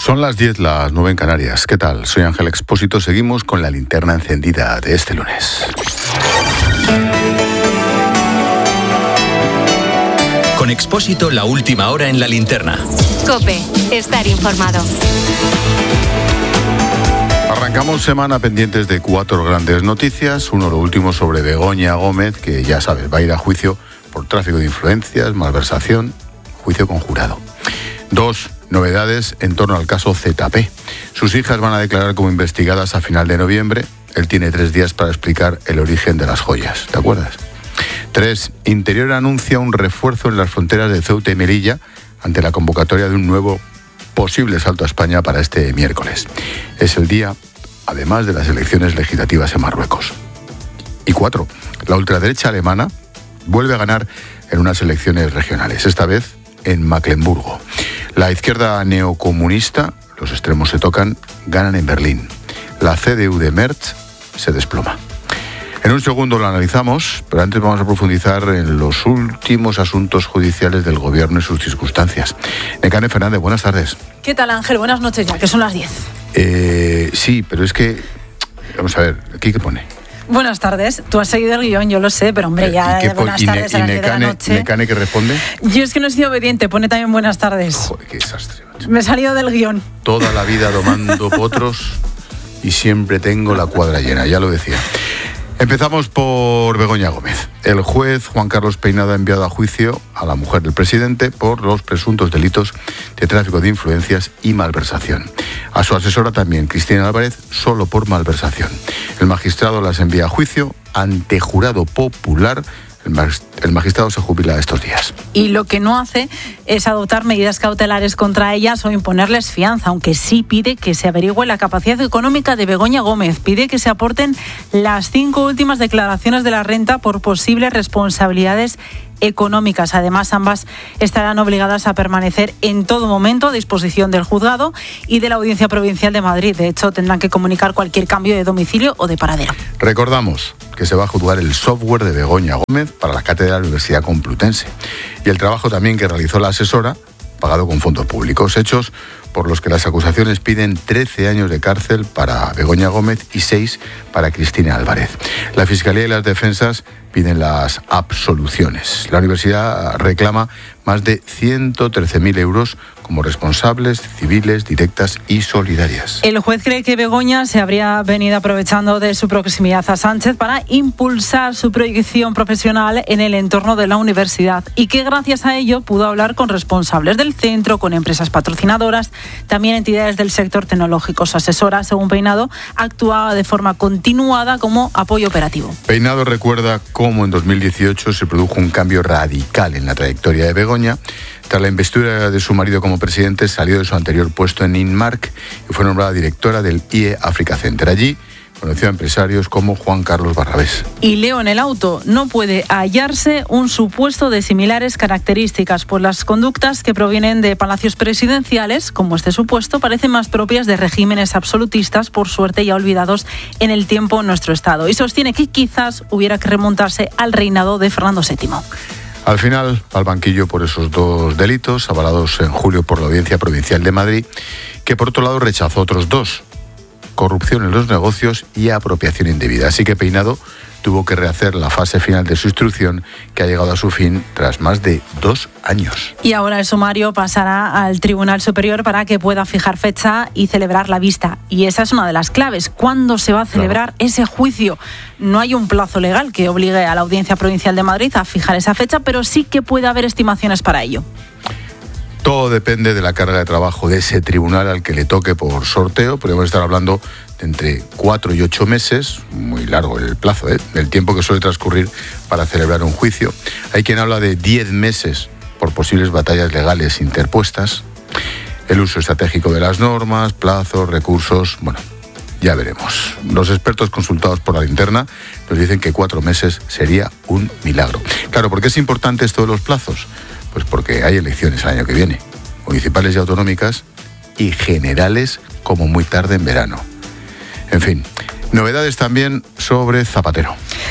Son las 10, las 9 en Canarias. ¿Qué tal? Soy Ángel Expósito. Seguimos con la linterna encendida de este lunes. Con Expósito, la última hora en la linterna. COPE, estar informado. Arrancamos semana pendientes de 4 grandes noticias. Uno, lo último sobre Begoña Gómez, que ya sabes, va a ir a juicio por tráfico de influencias, malversación, juicio con jurado. 2, novedades en torno al caso ZP. Sus hijas van a declarar como investigadas a final de noviembre. Él tiene 3 días para explicar el origen de las joyas. ¿Te acuerdas? 3, Interior anuncia un refuerzo en las fronteras de Ceuta y Melilla ante la convocatoria de un nuevo posible salto a España para este miércoles. Es el día, además, de las elecciones legislativas en Marruecos. Y 4, la ultraderecha alemana vuelve a ganar en unas elecciones regionales, esta vez en Mecklemburgo. La izquierda neocomunista, los extremos se tocan, ganan en Berlín. La CDU de Merz se desploma. En un segundo lo analizamos, pero antes vamos a profundizar en los últimos asuntos judiciales del gobierno y sus circunstancias. Nekane Fernández, buenas tardes. ¿Qué tal, Ángel? Buenas noches ya, que son las 10. Sí, pero es que, vamos a ver, ¿aquí qué pone? Buenas tardes. Tú has seguido el guión, yo lo sé, pero hombre, ya buenas tardes a las 10 de la noche. ¿Nekane qué responde? Yo es que no he sido obediente, pone también buenas tardes. Joder, qué desastre, macho. Me he salido del guión. Toda la vida domando potros y siempre tengo la cuadra llena, ya lo decía. Empezamos por Begoña Gómez. El juez Juan Carlos Peinado ha enviado a juicio a la mujer del presidente por los presuntos delitos de tráfico de influencias y malversación. A su asesora también, Cristina Álvarez, solo por malversación. El magistrado las envía a juicio ante jurado popular. El magistrado se jubila estos días. Y lo que no hace es adoptar medidas cautelares contra ellas o imponerles fianza, aunque sí pide que se averigüe la capacidad económica de Begoña Gómez. Pide que se aporten las 5 últimas declaraciones de la renta por posibles responsabilidades económicas. Además, ambas estarán obligadas a permanecer en todo momento a disposición del juzgado y de la Audiencia Provincial de Madrid. De hecho, tendrán que comunicar cualquier cambio de domicilio o de paradero. Recordamos que se va a juzgar el software de Begoña Gómez para la cátedra de la Universidad Complutense y el trabajo también que realizó la asesora, pagado con fondos públicos, hechos por los que las acusaciones piden 13 años de cárcel para Begoña Gómez y 6 para Cristina Álvarez. La Fiscalía y las defensas piden las absoluciones. La universidad reclama más de 113.000 euros como responsables civiles, directas y solidarias. El juez cree que Begoña se habría venido aprovechando de su proximidad a Sánchez para impulsar su proyección profesional en el entorno de la universidad y que gracias a ello pudo hablar con responsables del centro, con empresas patrocinadoras, también entidades del sector tecnológico. Su asesora, según Peinado, actuaba de forma continuada como apoyo operativo. Peinado recuerda cómo en 2018 se produjo un cambio radical en la trayectoria de Begoña. Tras la investidura de su marido como presidente, salió de su anterior puesto en Inmark y fue nombrada directora del IE Africa Center. Allí conoció a empresarios como Juan Carlos Barrabés. Y leo en el auto, no puede hallarse un supuesto de similares características, pues las conductas que provienen de palacios presidenciales, como este supuesto, parecen más propias de regímenes absolutistas, por suerte ya olvidados en el tiempo en nuestro Estado. Y sostiene que quizás hubiera que remontarse al reinado de Fernando VII. Al final, al banquillo por esos 2 delitos, avalados en julio por la Audiencia Provincial de Madrid, que por otro lado rechazó otros 2, corrupción en los negocios y apropiación indebida. Así que Peinado tuvo que rehacer la fase final de su instrucción, que ha llegado a su fin tras más de 2 años. Y ahora el sumario pasará al Tribunal Superior para que pueda fijar fecha y celebrar la vista. Y esa es una de las claves. ¿Cuándo se va a celebrar ese juicio? No hay un plazo legal que obligue a la Audiencia Provincial de Madrid a fijar esa fecha, pero sí que puede haber estimaciones para ello. Todo depende de la carga de trabajo de ese tribunal al que le toque por sorteo. Podemos estar hablando de entre 4 y 8 meses, muy largo el plazo, el tiempo que suele transcurrir para celebrar un juicio. Hay quien habla de 10 meses por posibles batallas legales interpuestas. El uso estratégico de las normas, plazos, recursos, bueno, ya veremos. Los expertos consultados por la linterna nos dicen que 4 meses sería un milagro. Claro, ¿por qué es importante esto de los plazos? Pues porque hay elecciones el año que viene, municipales y autonómicas, y generales como muy tarde en verano. En fin, novedades también sobre Zapatero.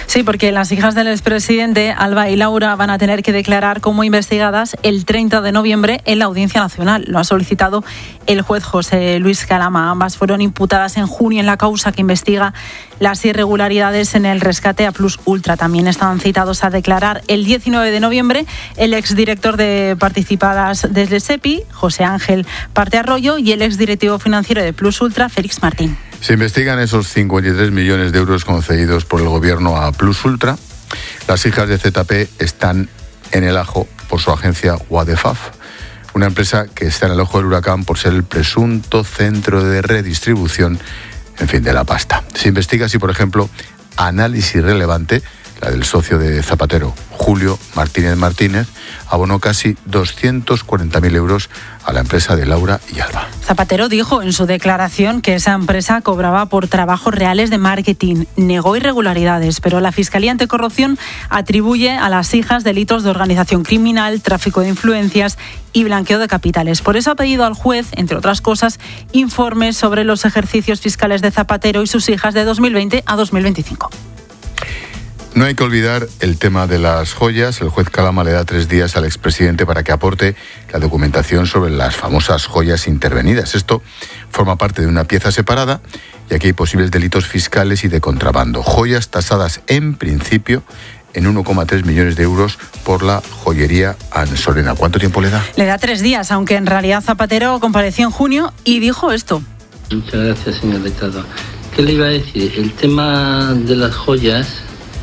Sí, porque las hijas del expresidente, Alba y Laura, van a tener que declarar como investigadas el 30 de noviembre en la Audiencia Nacional. Lo ha solicitado el juez José Luis Calama. Ambas fueron imputadas en junio en la causa que investiga las irregularidades en el rescate a Plus Ultra. También estaban citados a declarar el 19 de noviembre el exdirector de Participadas desde SEPI, José Ángel Parte Arroyo, y el exdirectivo financiero de Plus Ultra, Félix Martín. Se investigan esos 53 millones de euros concedidos por el gobierno a Plus Ultra. Las hijas de ZP están en el ajo por su agencia Wadefaf, una empresa que está en el ojo del huracán por ser el presunto centro de redistribución, en fin, de la pasta. Se investiga si, por ejemplo, Análisis Relevante, la del socio de Zapatero, Julio Martínez, abonó casi 240.000 euros a la empresa de Laura y Alba. Zapatero dijo en su declaración que esa empresa cobraba por trabajos reales de marketing, negó irregularidades, pero la Fiscalía Anticorrupción atribuye a las hijas delitos de organización criminal, tráfico de influencias y blanqueo de capitales. Por eso ha pedido al juez, entre otras cosas, informes sobre los ejercicios fiscales de Zapatero y sus hijas de 2020 a 2025. No hay que olvidar el tema de las joyas. El juez Calama le da 3 días al expresidente para que aporte la documentación sobre las famosas joyas intervenidas. Esto forma parte de una pieza separada y aquí hay posibles delitos fiscales y de contrabando. Joyas tasadas en principio en 1,3 millones de euros por la joyería Ansorena. ¿Cuánto tiempo le da? Le da 3 días, aunque en realidad Zapatero compareció en junio y dijo esto. Muchas gracias, señor letrado. ¿Qué le iba a decir? El tema de las joyas...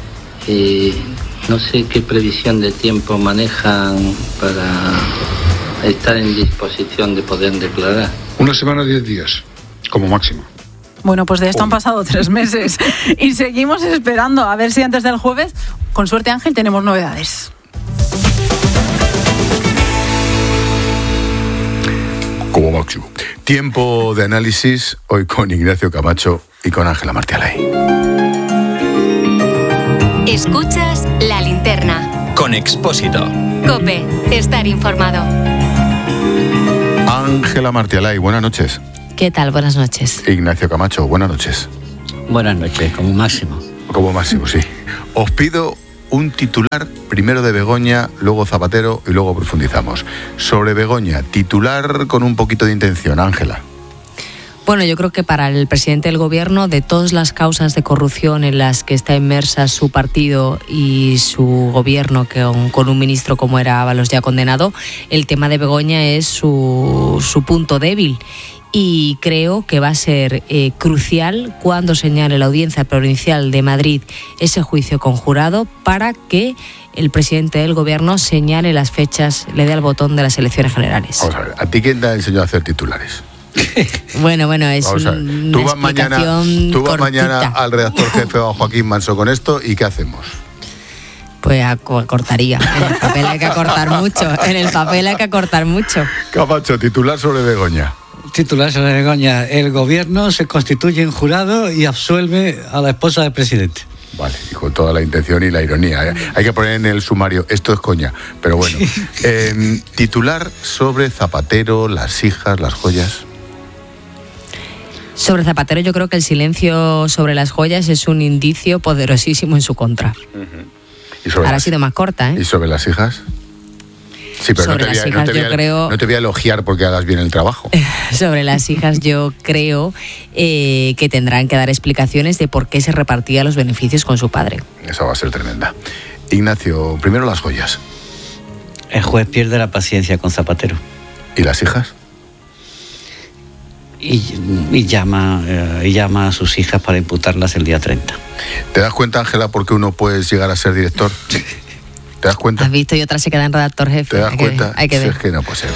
no sé qué previsión de tiempo manejan para estar en disposición de poder declarar. 1 semana, 10 días, como máximo. Bueno, pues de esto han pasado 3 meses y seguimos esperando a ver si antes del jueves, con suerte Ángel, tenemos novedades. Como máximo. Tiempo de análisis hoy con Ignacio Camacho y con Ángela Martialay. Escuchas La Linterna. Con Expósito. COPE. Estar informado. Ángela Martialay, buenas noches. ¿Qué tal? Buenas noches. Ignacio Camacho, buenas noches. Buenas noches, como máximo. Como máximo, sí. Os pido un titular, primero de Begoña, luego Zapatero y luego profundizamos. Sobre Begoña, titular con un poquito de intención, Ángela. Bueno, yo creo que para el presidente del gobierno, de todas las causas de corrupción en las que está inmersa su partido y su gobierno, con un ministro como era Ábalos ya condenado, el tema de Begoña es su punto débil. Y creo que va a ser crucial cuando señale la Audiencia Provincial de Madrid ese juicio conjurado para que el presidente del gobierno señale las fechas, le dé al botón de las elecciones generales. Vamos a ver, ¿a ti quién te ha enseñado a hacer titulares? Bueno, es una tú vas mañana al redactor jefe o a Joaquín Manso con esto y ¿qué hacemos? Pues cortaría. En el papel hay que acortar mucho. Camacho, titular sobre Begoña. Titular sobre Begoña. El gobierno se constituye en jurado y absuelve a la esposa del presidente. Vale, y con toda la intención y la ironía. Hay que poner en el sumario, esto es coña, pero bueno. Titular sobre Zapatero, las hijas, las joyas. Sobre Zapatero yo creo que el silencio sobre las joyas es un indicio poderosísimo en su contra. Ahora ha sido más corta, ¿eh? ¿Y sobre las hijas? Sí, pero sobre las hijas yo creo... No te voy a elogiar porque hagas bien el trabajo. Sobre las hijas yo creo que tendrán que dar explicaciones de por qué se repartía los beneficios con su padre. Esa va a ser tremenda. Ignacio, primero las joyas. El juez pierde la paciencia con Zapatero. ¿Y las hijas? Y llama a sus hijas para imputarlas el día 30. ¿Te das cuenta, Ángela, por qué uno puede llegar a ser director? ¿Te das cuenta? ¿Has visto? Y otra se queda en redactor jefe. ¿Te das cuenta? Hay que ver. Es que no puede ser.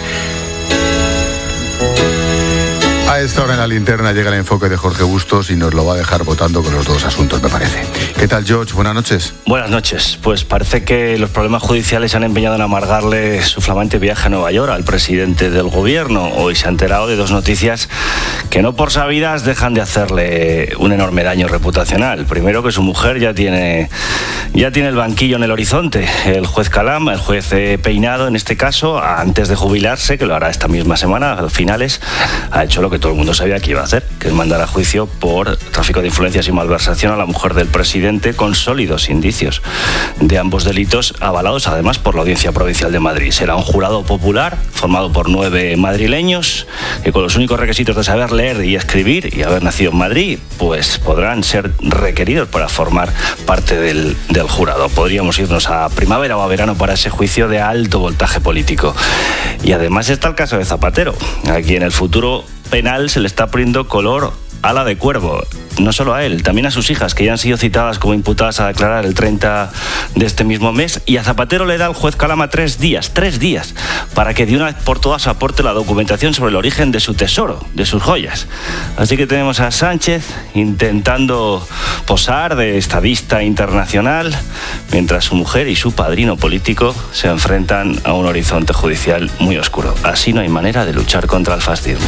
A esta hora en La Linterna llega el enfoque de Jorge Bustos y nos lo va a dejar votando con los 2 asuntos, me parece. ¿Qué tal, George? Buenas noches. Buenas noches. Pues parece que los problemas judiciales se han empeñado en amargarle su flamante viaje a Nueva York al presidente del gobierno. Hoy se ha enterado de 2 noticias que no por sabidas dejan de hacerle un enorme daño reputacional. Primero, que su mujer ya tiene el banquillo en el horizonte. El juez Calama, el juez Peinado en este caso, antes de jubilarse, que lo hará esta misma semana, a finales, ha hecho lo que todo el mundo sabía que iba a hacer, que es mandar a juicio por tráfico de influencias y malversación a la mujer del presidente, con sólidos indicios de ambos delitos, avalados además por la Audiencia Provincial de Madrid. Será un jurado popular formado por 9 madrileños que, con los únicos requisitos de saber leer y escribir y haber nacido en Madrid, pues podrán ser requeridos para formar parte del jurado. Podríamos irnos a primavera o a verano para ese juicio de alto voltaje político. Y además está el caso de Zapatero. Aquí en el futuro penal se le está poniendo color ala de cuervo. No solo a él, también a sus hijas, que ya han sido citadas como imputadas a declarar el 30 de este mismo mes. Y a Zapatero le da el juez Calama 3 días, para que de una vez por todas aporte la documentación sobre el origen de su tesoro, de sus joyas. Así que tenemos a Sánchez intentando posar de estadista internacional, mientras su mujer y su padrino político se enfrentan a un horizonte judicial muy oscuro. Así no hay manera de luchar contra el fascismo.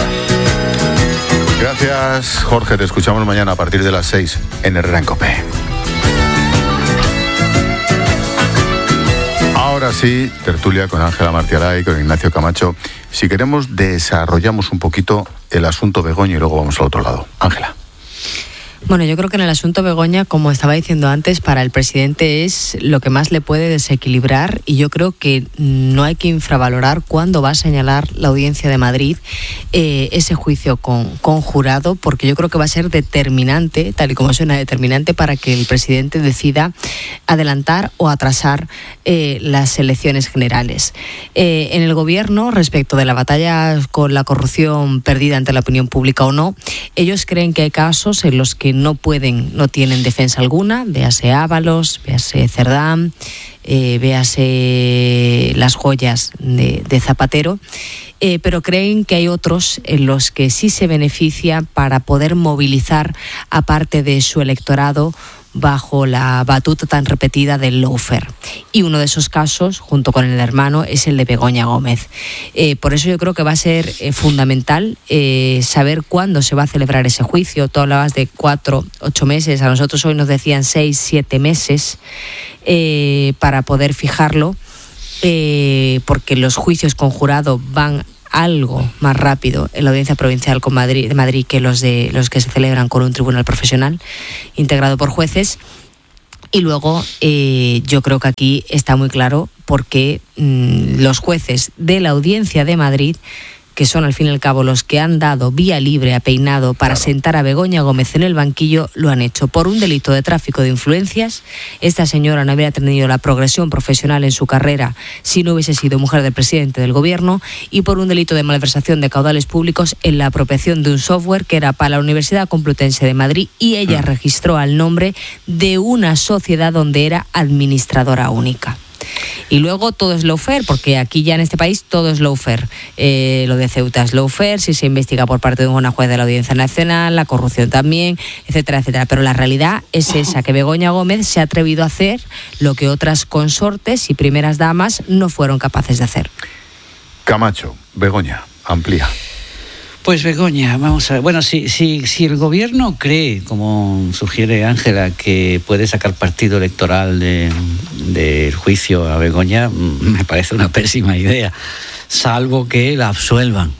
Gracias, Jorge. Te escuchamos mañana a partir de las 6 en Herrera en COPE. Ahora sí, tertulia con Ángela Martialay, con Ignacio Camacho. Si queremos, desarrollamos un poquito el asunto Begoña y luego vamos al otro lado. Ángela. Bueno, yo creo que en el asunto Begoña, como estaba diciendo antes, para el presidente es lo que más le puede desequilibrar, y yo creo que no hay que infravalorar cuándo va a señalar la Audiencia de Madrid ese juicio con jurado, porque yo creo que va a ser determinante, tal y como suena, determinante para que el presidente decida adelantar o atrasar las elecciones generales. En el gobierno, respecto de la batalla con la corrupción perdida ante la opinión pública o no, ellos creen que hay casos en los que no tienen defensa alguna, véase Ábalos, véase Cerdán, véase las joyas de Zapatero, pero creen que hay otros en los que sí se beneficia para poder movilizar a parte de su electorado bajo la batuta tan repetida del lawfare. Y uno de esos casos, junto con el hermano, es el de Begoña Gómez. Por eso yo creo que va a ser fundamental saber cuándo se va a celebrar ese juicio. Tú hablabas de 4-8 meses, a nosotros hoy nos decían 6-7 meses para poder fijarlo, porque los juicios con jurado van algo más rápido en la Audiencia Provincial de Madrid que los que se celebran con un tribunal profesional integrado por jueces. Y luego yo creo que aquí está muy claro porque los jueces de la Audiencia de Madrid, que son al fin y al cabo los que han dado vía libre a Peinado para sentar a Begoña Gómez en el banquillo, lo han hecho por un delito de tráfico de influencias. Esta señora no habría tenido la progresión profesional en su carrera si no hubiese sido mujer del presidente del gobierno, y por un delito de malversación de caudales públicos en la apropiación de un software que era para la Universidad Complutense de Madrid, y ella registró al nombre de una sociedad donde era administradora única. Y luego todo es lawfare, porque aquí ya en este país todo es lawfare. Lo de Ceuta es lawfare, si se investiga por parte de una juez de la Audiencia Nacional, la corrupción también, etcétera, etcétera. Pero la realidad es esa, que Begoña Gómez se ha atrevido a hacer lo que otras consortes y primeras damas no fueron capaces de hacer. Camacho, Begoña, amplía. Pues Begoña, vamos a ver. Bueno, si el gobierno cree, como sugiere Ángela, que puede sacar partido electoral del juicio a Begoña, me parece una pésima idea, salvo que la absuelvan.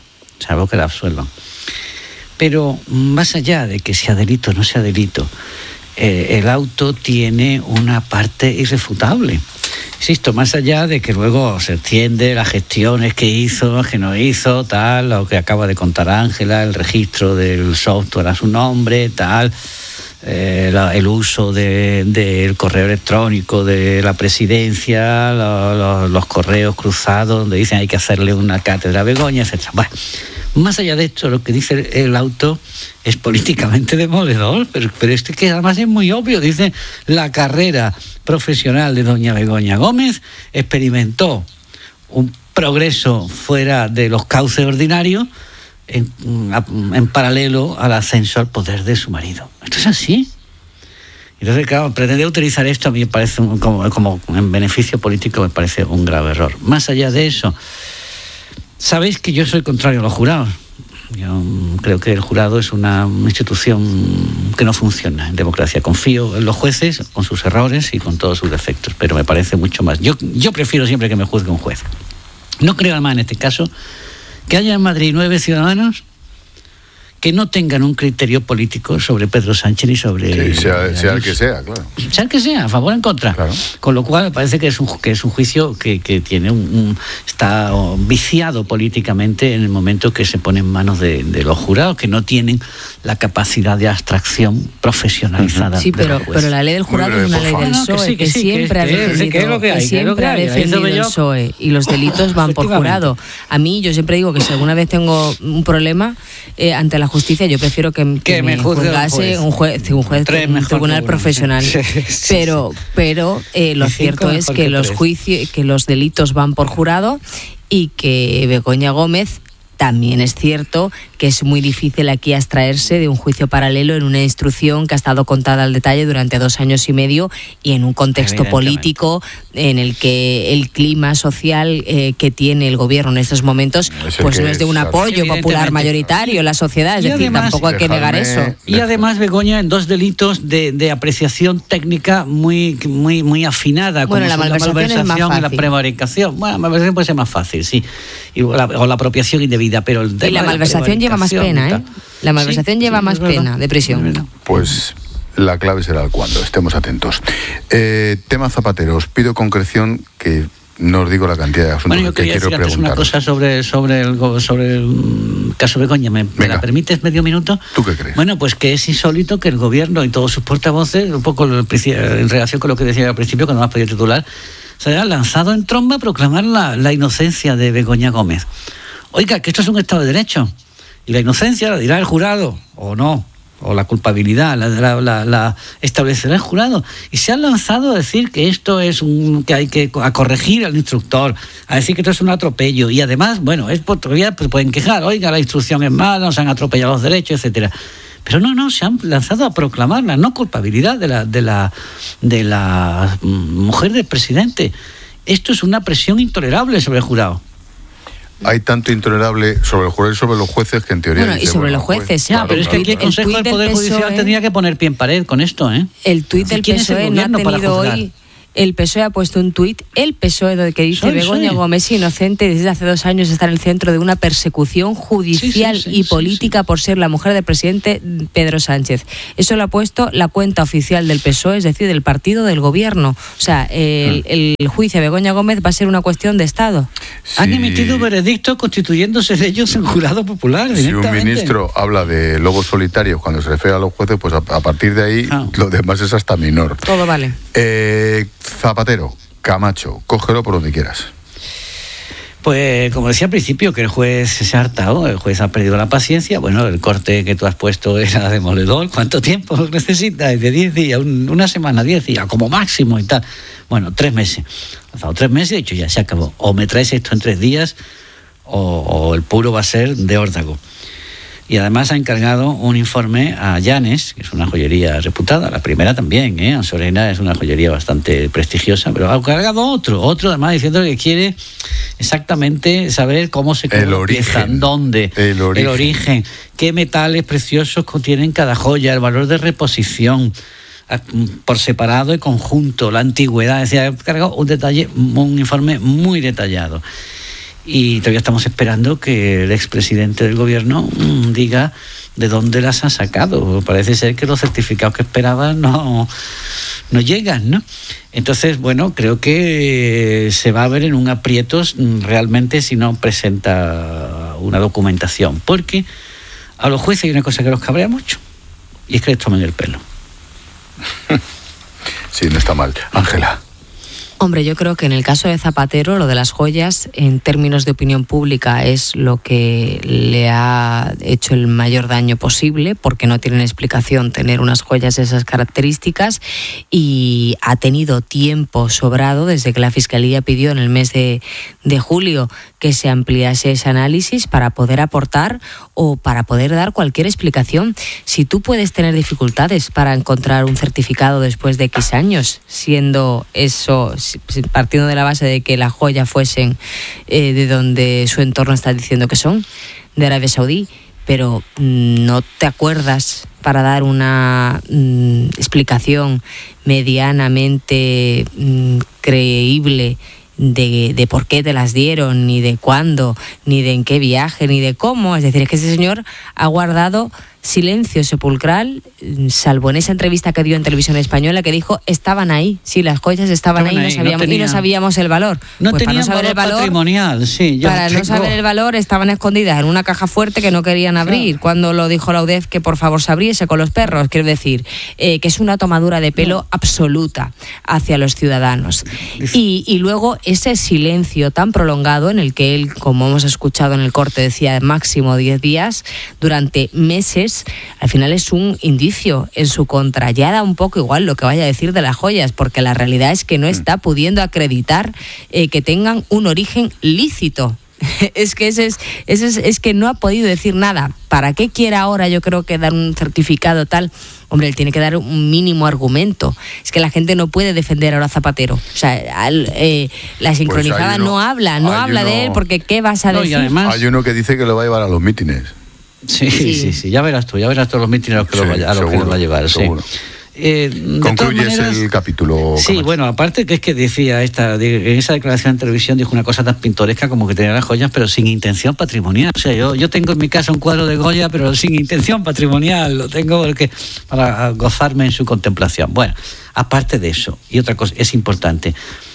Pero más allá de que sea delito o no sea delito, el auto tiene una parte irrefutable. Insisto, más allá de que luego se entiende las gestiones que hizo, que no hizo, tal, lo que acaba de contar Ángela, el registro del software a su nombre, tal, el uso del correo electrónico de la presidencia, los correos cruzados donde dicen hay que hacerle una cátedra a Begoña, etc. Bueno, más allá de esto, lo que dice el auto es políticamente demoledor, pero es que además es muy obvio. Dice: la carrera profesional de doña Begoña Gómez experimentó un progreso fuera de los cauces ordinarios en paralelo al ascenso al poder de su marido. Esto es así. Entonces, claro, pretender utilizar esto a mí me parece como en beneficio político, me parece un grave error. Más allá de eso, sabéis que yo soy contrario a los jurados. Yo creo que el jurado es una institución que no funciona en democracia. Confío en los jueces con sus errores y con todos sus defectos, pero me parece mucho más. Yo prefiero siempre que me juzgue un juez. No creo además en este caso que haya en Madrid 9 ciudadanos que no tengan un criterio político sobre Pedro Sánchez ni sobre... Sí, sea el que sea, claro. Sea el que sea, a favor o en contra. Claro. Con lo cual me parece que es un juicio que tiene está viciado políticamente en el momento que se pone en manos de los jurados, que no tienen la capacidad de abstracción profesionalizada. Sí, pero la ley del jurado es una ley del PSOE que siempre ha defendido el PSOE, y los delitos van por jurado. A mí, yo siempre digo que si alguna vez tengo un problema ante la justicia, yo prefiero que me juzgase un juez de un tribunal profesional. Pero lo cierto es que los delitos van por jurado, y que Begoña Gómez, también es cierto que es muy difícil aquí abstraerse de un juicio paralelo en una instrucción que ha estado contada al detalle durante 2 años y medio, y en un contexto político en el que el clima social que tiene el gobierno en estos momentos pues no es de un apoyo popular mayoritario en la sociedad, es decir, además, tampoco hay que negar eso. Y además, Begoña, en 2 delitos de apreciación técnica muy afinada, como la malversación y la prevaricación. Bueno, la malversación puede ser más fácil, sí, o la apropiación indebida, pero el tema y la malversación lleva más pena, ¿eh? La malversación lleva más pena de prisión. Pues la clave será el cuándo, estemos atentos. Tema Zapatero, os pido concreción, que no os digo la cantidad de asuntos que quiero preguntar. Una cosa sobre el caso Begoña. ¿Me la permites medio minuto? ¿Tú qué crees? Bueno, pues que es insólito que el gobierno y todos sus portavoces, un poco en relación con lo que decía al principio, cuando me has pedido titular, se hayan lanzado en tromba a proclamar la inocencia de Begoña Gómez. Oiga, que esto es un Estado de Derecho, y la inocencia la dirá el jurado, o no, o la culpabilidad la establecerá el jurado. Y se han lanzado a decir que esto es que hay que corregir al instructor, a decir que esto es un atropello, y además, bueno, todavía pueden quejar, oiga, la instrucción es mala, nos han atropellado los derechos, etcétera. Pero no, se han lanzado a proclamar la no culpabilidad de la mujer del presidente. Esto es una presión intolerable sobre el jurado. Hay tanto intolerable sobre el jurado y sobre los jueces, que en teoría... Bueno, y sobre los jueces, claro, pero es que aquí el Consejo del Poder Judicial tendría que poner pie en pared con esto, ¿eh? El tuit del PSOE no ha tenido hoy... El PSOE ha puesto un tuit, el PSOE, que dice: Begoña Gómez, inocente, desde hace 2 años está en el centro de una persecución judicial y política por ser la mujer del presidente Pedro Sánchez. Eso lo ha puesto la cuenta oficial del PSOE, es decir, del partido del gobierno. O sea, el juicio de Begoña Gómez va a ser una cuestión de Estado. Sí. Han emitido veredicto constituyéndose de ellos en jurado popular. Si un ministro habla de lobos solitarios cuando se refiere a los jueces, pues a partir de ahí lo demás es hasta menor. Todo vale. Zapatero, Camacho, cógelo por donde quieras. Pues como decía al principio, que el juez se ha hartado, el juez ha perdido la paciencia. Bueno, el corte que tú has puesto era demoledor. ¿Cuánto tiempo necesitas? De 10 días, una semana, 10 días, como máximo y tal. Bueno, 3 meses. Ha pasado 3 meses y he dicho, ya se acabó. O me traes esto en 3 días o el puro va a ser de órdago. Y además ha encargado un informe a Llanes, que es una joyería reputada, la primera también, Ansorena es una joyería bastante prestigiosa, pero ha encargado otro además diciendo que quiere exactamente saber cómo se crea la pieza, dónde, el origen, qué metales preciosos contienen cada joya, el valor de reposición, por separado y conjunto, la antigüedad. Es decir, ha encargado un informe muy detallado. Y todavía estamos esperando que el expresidente del gobierno diga de dónde las ha sacado. Parece ser que los certificados que esperaban no llegan, ¿no? Entonces, bueno, creo que se va a ver en un aprietos realmente si no presenta una documentación. Porque a los jueces hay una cosa que los cabrea mucho, y es que les tomen el pelo. Sí, no está mal. Ángela. Hombre, yo creo que en el caso de Zapatero, lo de las joyas, en términos de opinión pública, es lo que le ha hecho el mayor daño posible, porque no tienen explicación tener unas joyas de esas características, y ha tenido tiempo sobrado desde que la Fiscalía pidió en el mes de julio que se ampliase ese análisis para poder aportar o para poder dar cualquier explicación. Si tú puedes tener dificultades para encontrar un certificado después de X años, siendo eso, partiendo de la base de que las joyas fuesen de donde su entorno está diciendo que son, de Arabia Saudí, pero no te acuerdas para dar una explicación medianamente creíble de por qué te las dieron, ni de cuándo, ni de en qué viaje, ni de cómo. Es decir, es que ese señor ha guardado silencio sepulcral, salvo en esa entrevista que dio en Televisión Española, que dijo, estaban ahí, sí, las joyas estaban ahí, y no sabíamos el valor. No pues tenían valor patrimonial, sí. Para no saber el valor, estaban escondidas en una caja fuerte que no querían abrir, cuando lo dijo la UDEF que por favor se abriese con los perros. Quiero decir, que es una tomadura de pelo absoluta hacia los ciudadanos. Y luego ese silencio tan prolongado en el que él, como hemos escuchado en el corte, decía máximo 10 días, durante meses, al final es un indicio en su contra. Ya da un poco igual lo que vaya a decir de las joyas, porque la realidad es que no está pudiendo acreditar que tengan un origen lícito. Es que es que no ha podido decir nada. ¿Para qué quiere ahora, yo creo, que dar un certificado tal? Hombre, él tiene que dar un mínimo argumento. Es que la gente no puede defender ahora a Zapatero. O sea, la sincronizada pues no habla de él, porque ¿qué vas a decir? Y además, hay uno que dice que lo va a llevar a los mítines. Sí, ya verás tú los mítines a los que lo va a llevar. Seguro. Concluyes el capítulo. Sí, Camacho. Bueno, aparte que es que decía en esa declaración en televisión dijo una cosa tan pintoresca como que tenía las joyas pero sin intención patrimonial. O sea, yo tengo en mi casa un cuadro de Goya pero sin intención patrimonial, lo tengo para gozarme en su contemplación. Bueno, aparte de eso, y otra cosa es importante,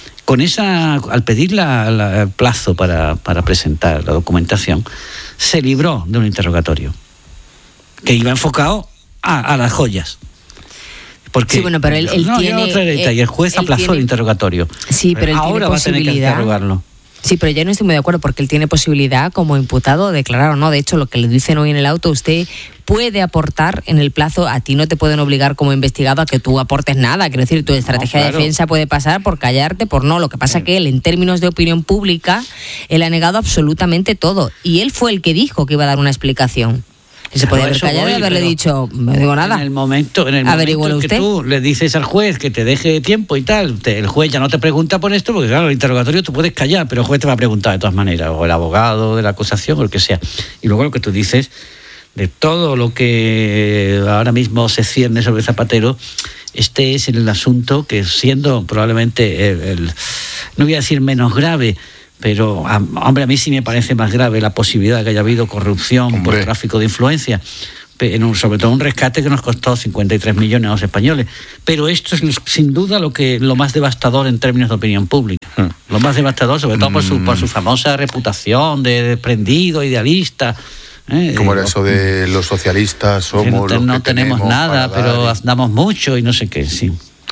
al pedir el plazo para presentar la documentación, se libró de un interrogatorio que iba enfocado a las joyas. Porque, sí, bueno, pero él tiene... y el juez aplazó el interrogatorio. Sí, pero él ahora tiene va a tener que interrogarlo. Sí, pero yo no estoy muy de acuerdo porque él tiene posibilidad como imputado de declarar o no. De hecho, lo que le dicen hoy en el auto, usted puede aportar en el plazo, a ti no te pueden obligar como investigado a que tú aportes nada. Quiero decir, tu estrategia de defensa puede pasar por callarte, por no. Lo que pasa es que él, en términos de opinión pública, él ha negado absolutamente todo. Y él fue el que dijo que iba a dar una explicación. Y se podía haber callado y haberle dicho, no digo nada. En el momento en que tú le dices al juez que te deje tiempo y tal, el juez ya no te pregunta por esto, porque claro, el interrogatorio tú puedes callar, pero el juez te va a preguntar de todas maneras, o el abogado de la acusación, o el que sea. Y luego lo que tú dices, de todo lo que ahora mismo se cierne sobre Zapatero, este es el asunto que, siendo probablemente no voy a decir menos grave, pero, hombre, a mí sí me parece más grave la posibilidad de que haya habido corrupción por tráfico de influencia, sobre todo un rescate que nos costó 53 millones a los españoles. Pero esto es sin duda lo más devastador en términos de opinión pública. Lo más devastador, sobre todo por su famosa reputación de desprendido, idealista. ¿Cómo era eso de los socialistas? Somos los no que tenemos nada, pero damos mucho y no sé qué, sí.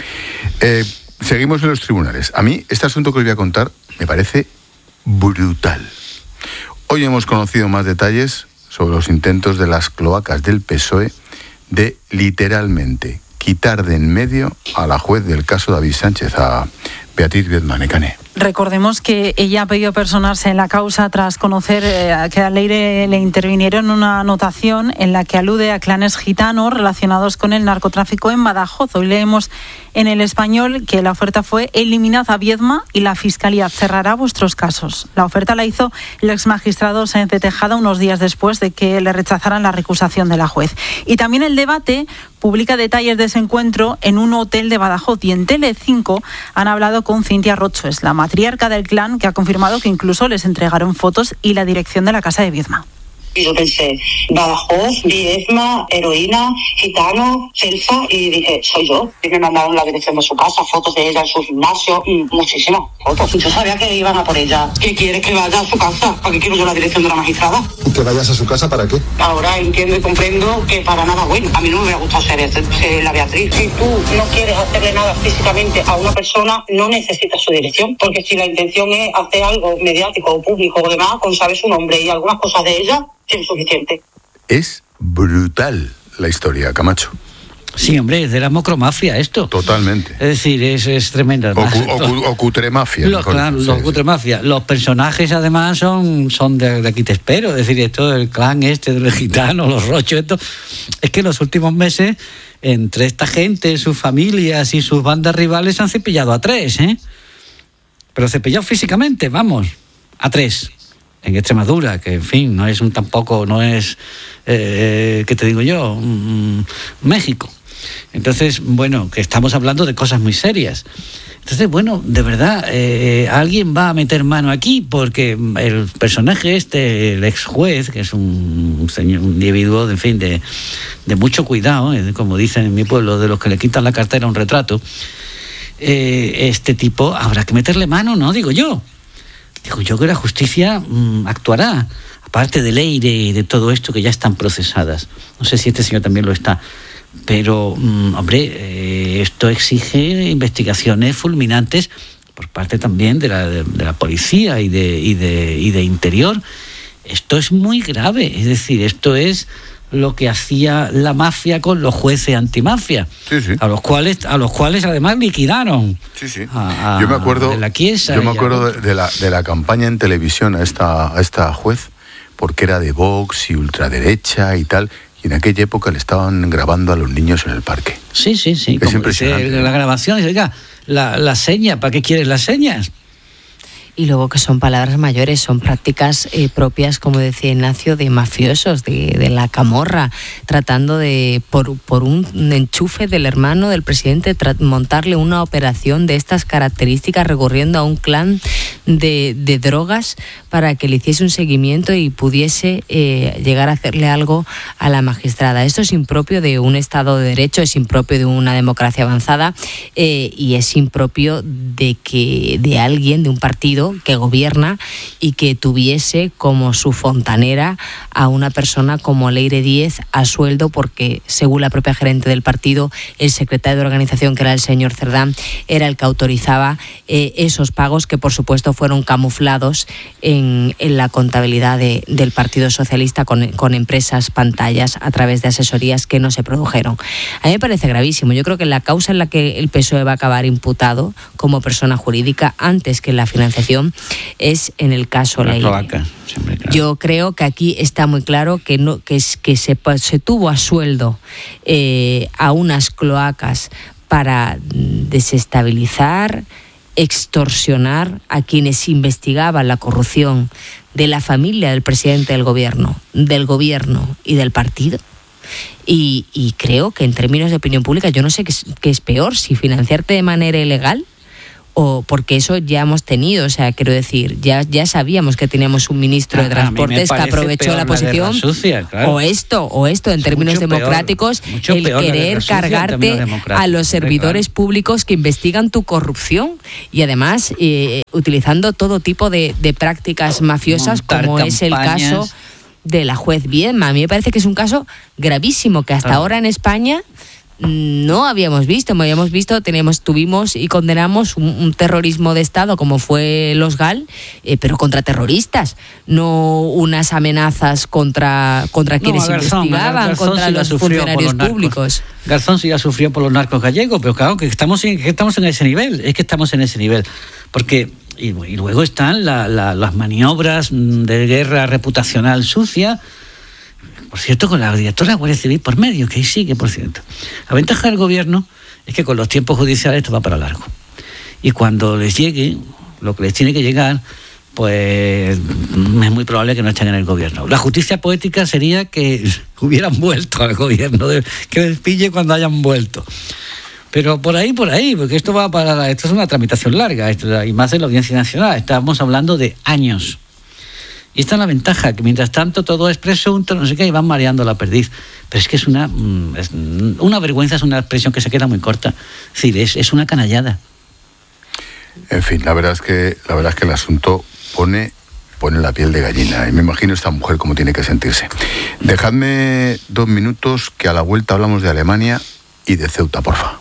Seguimos en los tribunales. A mí, este asunto que os voy a contar me parece brutal. Hoy hemos conocido más detalles sobre los intentos de las cloacas del PSOE de literalmente quitar de en medio a la juez del caso David Sánchez, a Beatriz Viedma-Necane. Recordemos que ella ha pedido personarse en la causa tras conocer que a Leire le intervinieron una anotación en la que alude a clanes gitanos relacionados con el narcotráfico en Badajoz. Hoy leemos en El Español que la oferta fue: eliminad a Viedma y la Fiscalía cerrará vuestros casos. La oferta la hizo el exmagistrado Sáenz de Tejada unos días después de que le rechazaran la recusación de la juez. Y también El Debate publica detalles de ese encuentro en un hotel de Badajoz, y en Tele5 han hablado con Cintia Roches, la matriarca del clan, que ha confirmado que incluso les entregaron fotos y la dirección de la casa de Viedma. Y yo pensé, Badajoz, Viedma, heroína, gitano, Celsa, y dije, soy yo. Y me mandaron la dirección de su casa, fotos de ella en su gimnasio, muchísimas fotos. Yo sabía que iban a por ella. ¿Qué quieres que vaya a su casa? ¿Para qué quiero yo la dirección de la magistrada? ¿Que vayas a su casa para qué? Ahora entiendo y comprendo que para nada bueno. A mí no me hubiera gustado ser la Beatriz. Si tú no quieres hacerle nada físicamente a una persona, no necesitas su dirección. Porque si la intención es hacer algo mediático o público o demás, con saber su nombre y algunas cosas de ella, es suficiente. Es brutal la historia, Camacho. Sí, hombre, es de la mocromafia esto. Totalmente. Es decir, es tremenda. O cutremafia. Los cutremafia. Los personajes, además, son de aquí te espero. Es decir, esto del clan de los gitanos, los rochos, esto. Es que en los últimos meses, entre esta gente, sus familias y sus bandas rivales, han cepillado a 3, ¿eh? Pero cepillado físicamente, vamos, a 3. En Extremadura, que en fin, no es ¿qué te digo yo? México. Entonces, bueno, que estamos hablando de cosas muy serias. Entonces, bueno, de verdad, alguien va a meter mano aquí, porque el personaje el ex juez, que es un individuo, en fin, de mucho cuidado, como dicen en mi pueblo, de los que le quitan la cartera a un retrato, este tipo habrá que meterle mano, ¿no? Digo yo que la justicia actuará, aparte de Leire y de todo esto que ya están procesadas. No sé si este señor también lo está. Pero, hombre, esto exige investigaciones fulminantes por parte también de la policía y de Interior. Esto es muy grave, es decir, esto es lo que hacía la mafia con los jueces antimafia, sí. a los cuales además liquidaron. Sí. Yo me acuerdo de la campaña en televisión a esta juez, porque era de Vox y ultraderecha y tal. Y en aquella época le estaban grabando a los niños en el parque. Sí. Es impresionante. La grabación, oiga, la seña, ¿para qué quieres las señas? Y luego que son palabras mayores, son prácticas propias, como decía Ignacio, de mafiosos, de la camorra, tratando de, por un enchufe del hermano del presidente, montarle una operación de estas características, recurriendo a un clan de drogas para que le hiciese un seguimiento y pudiese llegar a hacerle algo a la magistrada. Esto es impropio de un Estado de Derecho, es impropio de una democracia avanzada y es impropio de alguien, de un partido que gobierna y que tuviese como su fontanera a una persona como Leire Díez a sueldo, porque según la propia gerente del partido, el secretario de organización, que era el señor Cerdán, era el que autorizaba esos pagos que por supuesto fueron camuflados en la contabilidad del Partido Socialista con empresas pantallas a través de asesorías que no se produjeron. A mí me parece gravísimo. Yo creo que la causa en la que el PSOE va a acabar imputado como persona jurídica antes que la financiación es en el caso Leire. Siempre, claro. Yo creo que aquí está muy claro que se tuvo a sueldo a unas cloacas para desestabilizar, extorsionar a quienes investigaban la corrupción de la familia del presidente del gobierno y del partido. Y creo que en términos de opinión pública, yo no sé qué es peor, si financiarte de manera ilegal, o porque eso ya hemos tenido, o sea, quiero decir, ya sabíamos que teníamos un ministro de Transportes que aprovechó la posición, sucia, claro. o esto en términos democráticos, el querer cargarte a los servidores públicos que investigan tu corrupción y además utilizando todo tipo de prácticas mafiosas, como es el caso de la juez Viedma. A mí me parece que es un caso gravísimo que hasta ahora en España no habíamos visto. Tuvimos y condenamos un terrorismo de Estado como fue los GAL, pero contra terroristas, no unas amenazas contra quienes investigaban, contra los funcionarios públicos. Garzón sí ya sufrió por los narcos gallegos, pero claro que estamos en ese nivel, porque y luego están las maniobras de guerra reputacional sucia. Por cierto, con la directora de la Guardia Civil por medio, que ahí sigue, por cierto. La ventaja del gobierno es que con los tiempos judiciales esto va para largo. Y cuando les llegue lo que les tiene que llegar, pues es muy probable que no estén en el gobierno. La justicia poética sería que hubieran vuelto al gobierno, que les pille cuando hayan vuelto. Pero por ahí, porque esto es una tramitación larga, y más en la Audiencia Nacional. Estamos hablando de años. Y esta es la ventaja, que mientras tanto todo es presunto, no sé qué, y van mareando la perdiz. Pero es que es una vergüenza, es una expresión que se queda muy corta. Es decir, es una canallada. En fin, la verdad es que el asunto pone la piel de gallina. Y me imagino esta mujer cómo tiene que sentirse. Dejadme 2 minutos, que a la vuelta hablamos de Alemania y de Ceuta, porfa.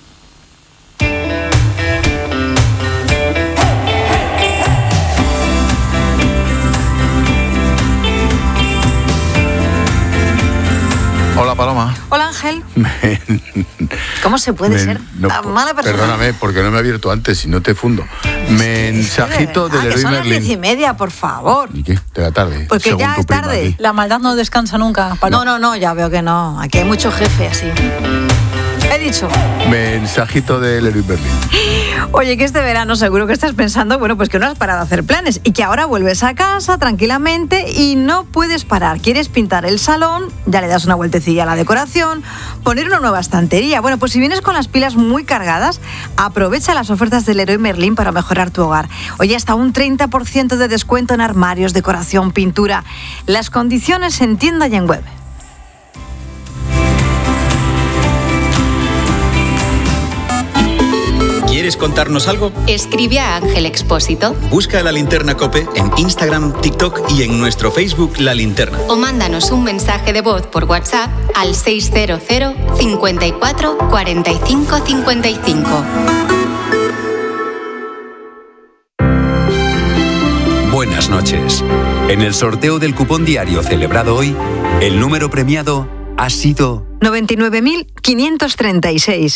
Hola, Paloma. Hola, Ángel. ¿Cómo se puede ser tan mala persona? Perdóname, porque no me he abierto antes y no te fundo. Mensajito de Leroy son Merlin. Las 10:30, por favor. ¿Y qué? De la tarde. Porque ya es tarde. La maldad no descansa nunca, Paloma. No, ya veo que no. Aquí hay mucho jefe así. He dicho. Mensajito de Leroy Merlin. Oye, que este verano seguro que estás pensando, bueno, pues que no has parado a hacer planes y que ahora vuelves a casa tranquilamente y no puedes parar. Quieres pintar el salón, ya le das una vueltecilla a la decoración, poner una nueva estantería. Bueno, pues si vienes con las pilas muy cargadas, aprovecha las ofertas del Leroy Merlin para mejorar tu hogar. Oye, hasta un 30% de descuento en armarios, decoración, pintura. Las condiciones en tienda y en web. ¿Quieres contarnos algo? Escribe a Ángel Expósito. Busca La Linterna COPE en Instagram, TikTok y en nuestro Facebook La Linterna. O mándanos un mensaje de voz por WhatsApp al 600 54 45 55. Buenas noches. En el sorteo del cupón diario celebrado hoy, el número premiado ha sido 99.536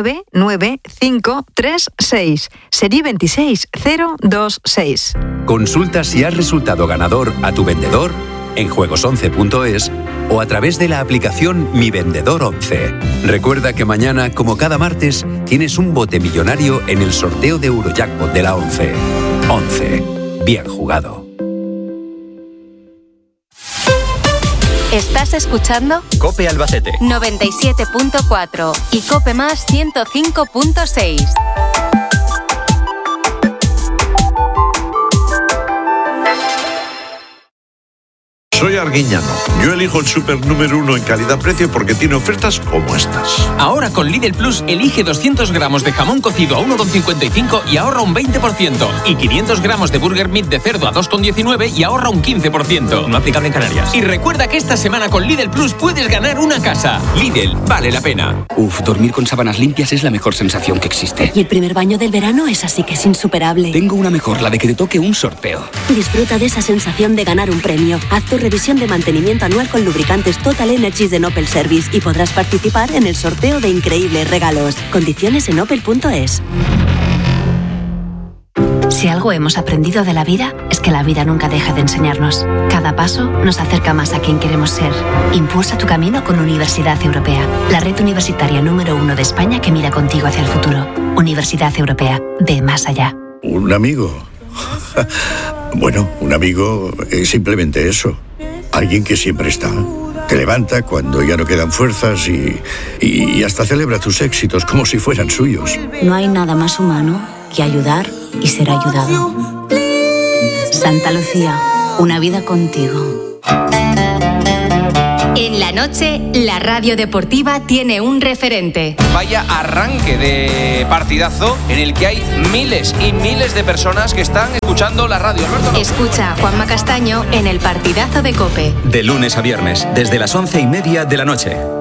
99536, serie 26026. Consulta si has resultado ganador a tu vendedor en juegos11.es o a través de la aplicación Mi Vendedor 11. Recuerda que mañana, como cada martes, tienes un bote millonario en el sorteo de Eurojackpot de la 11. 11. Bien jugado. ¿Estás escuchando? COPE Albacete 97.4 y COPE Más 105.6. Soy Arguiñano. Yo elijo el súper número 1 en calidad-precio porque tiene ofertas como estas. Ahora con Lidl Plus elige 200 gramos de jamón cocido a 1,55 y ahorra un 20%. Y 500 gramos de burger meat de cerdo a 2,19 y ahorra un 15%. No aplicable en Canarias. Y recuerda que esta semana con Lidl Plus puedes ganar una casa. Lidl, vale la pena. Dormir con sábanas limpias es la mejor sensación que existe. Y el primer baño del verano es así que es insuperable. Tengo una mejor, la de que te toque un sorteo. Disfruta de esa sensación de ganar un premio. Haz tu revisión de mantenimiento anual con lubricantes Total Energies de Opel Service y podrás participar en el sorteo de increíbles regalos. Condiciones en opel.es. Si algo hemos aprendido de la vida, es que la vida nunca deja de enseñarnos. Cada paso nos acerca más a quien queremos ser. Impulsa tu camino con Universidad Europea, la red universitaria número 1 de España que mira contigo hacia el futuro. Universidad Europea, ve más allá. ¿Un amigo? Bueno, un amigo es simplemente eso. Alguien que siempre está. Te levanta cuando ya no quedan fuerzas y hasta celebra tus éxitos como si fueran suyos. No hay nada más humano que ayudar y ser ayudado. Santa Lucía, una vida contigo. En la noche, la radio deportiva tiene un referente. Vaya arranque de partidazo en el que hay miles y miles de personas que están escuchando la radio. Alberto, Escucha a Juanma Castaño en el partidazo de COPE. De lunes a viernes, desde las 11:30 de la noche.